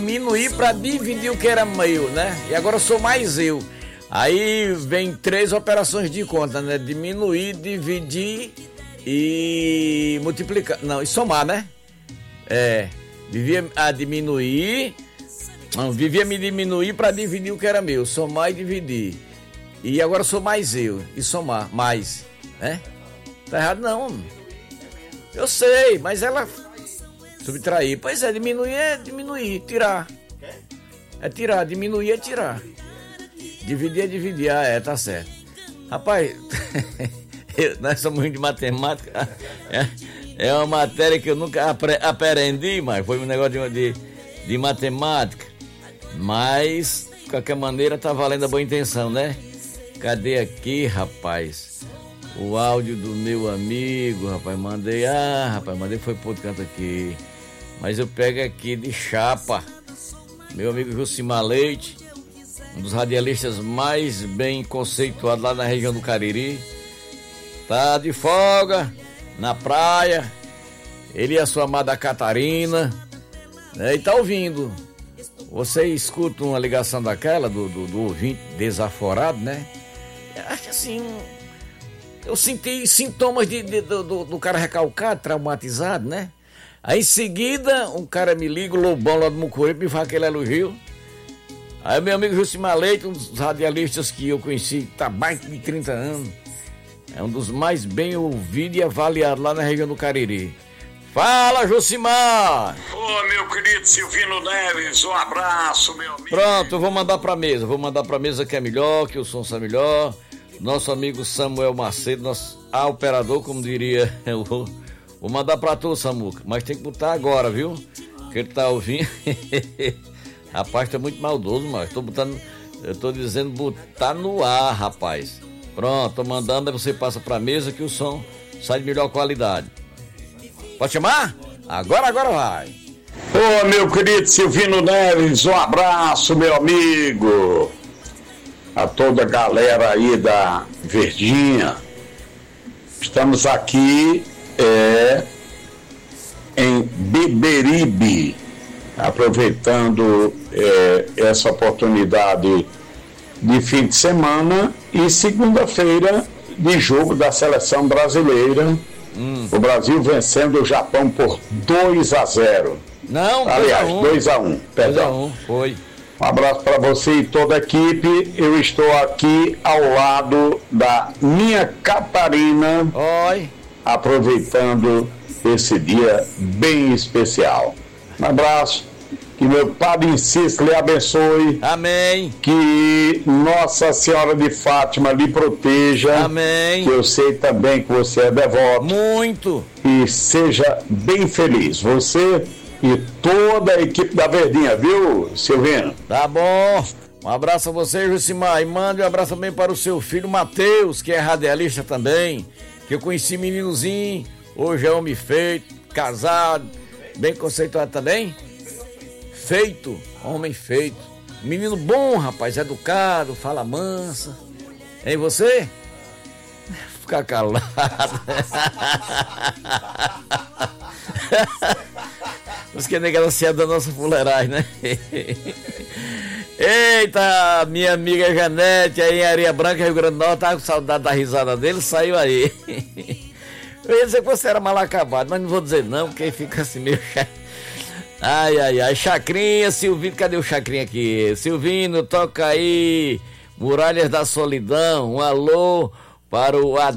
Diminuir para dividir o que era meu, né? E agora eu sou mais eu. Aí vem 3 operações de conta, né? Diminuir, dividir e multiplicar. Não, e somar, né? Vivia a diminuir. Não, vivia me diminuir para dividir o que era meu. Somar e dividir. E agora sou mais eu. E somar, mais. Né? Tá errado não. Eu sei, mas ela... Subtrair. Pois é, diminuir, tirar. É tirar, diminuir é tirar. Dividir é dividir. Tá certo. Rapaz, nós somos ruins de matemática. É uma matéria que eu nunca aprendi, mas foi um negócio de matemática. Mas, de qualquer maneira, tá valendo a boa intenção, né? Cadê aqui, rapaz? O áudio do meu amigo, rapaz, mandei foi pro outro canto aqui. Mas eu pego aqui de chapa. Meu amigo Josimar Leite, um dos radialistas mais bem conceituados lá na região do Cariri. Tá de folga, na praia. Ele e a sua amada Catarina, né? E tá ouvindo. Você escuta uma ligação daquela, do ouvinte desaforado, né? Acho que assim... Eu senti sintomas do cara recalcado, traumatizado, né? Aí em seguida, um cara me liga, o Lobão lá do Mucoípe, me faz aquele elogio. Aí meu amigo Josimar Leite, um dos radialistas que eu conheci, tá mais de 30 anos. É um dos mais bem ouvidos e avaliados lá na região do Cariri. Fala, Josimar! Ô, meu querido Silvino Neves, um abraço, meu amigo. Pronto, eu vou mandar pra mesa que é melhor, que o som sai melhor. Nosso amigo Samuel Macedo, nosso operador, como diria, vou mandar pra tu, Samuca, mas tem que botar agora, viu? Que ele tá ouvindo. Rapaz, tá muito maldoso, mas eu tô dizendo botar no ar, rapaz. Pronto, tô mandando, aí você passa pra mesa que o som sai de melhor qualidade. Pode chamar? Agora vai. Ô, meu querido Silvino Neves, um abraço, meu amigo. A toda a galera aí da Verdinha. Estamos aqui em Beberibe, aproveitando essa oportunidade de fim de semana e segunda-feira de jogo da seleção brasileira. O Brasil vencendo o Japão por 2-0. Não, aliás, 2-1. Perdão. 2-1, foi. Um abraço para você e toda a equipe. Eu estou aqui ao lado da minha Catarina. Oi. Aproveitando esse dia bem especial. Um abraço. Que meu Padre Inciso lhe abençoe. Amém. Que Nossa Senhora de Fátima lhe proteja. Amém. Que eu sei também que você é devoto. Muito. E seja bem feliz. Você e toda a equipe da Verdinha, viu, Silvino? Tá bom. Um abraço a você, Josimar. E mande um abraço também para o seu filho Matheus, que é radialista também. Que eu conheci meninozinho. Hoje é homem feito, casado, bem conceituado também. Feito, homem feito. Menino bom, rapaz, educado, fala mansa. Hein, você? Fica calado. Os que negociam da nossa fuleiragem, né? Eita, minha amiga Janete aí em Areia Branca, Rio Grande do Norte, tava com saudade da risada dele, saiu aí. Eu ia dizer que você era mal acabado, mas não vou dizer não, porque fica assim meio chato. Ai, Chacrinha, Silvino, cadê o Chacrinha aqui? Silvino, toca aí, Muralhas da Solidão, um alô para o